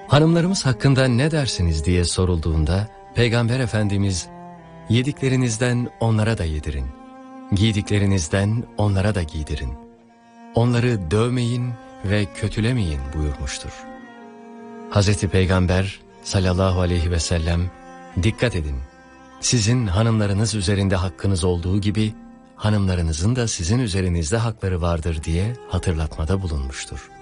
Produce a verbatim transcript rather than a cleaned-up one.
Hanımlarımız hakkında ne dersiniz diye sorulduğunda Peygamber Efendimiz, yediklerinizden onlara da yedirin, giydiklerinizden onlara da giydirin, onları dövmeyin ve kötülemeyin buyurmuştur. Hazreti Peygamber sallallahu aleyhi ve sellem, dikkat edin, sizin hanımlarınız üzerinde hakkınız olduğu gibi hanımlarınızın da sizin üzerinizde hakları vardır diye hatırlatmada bulunmuştur.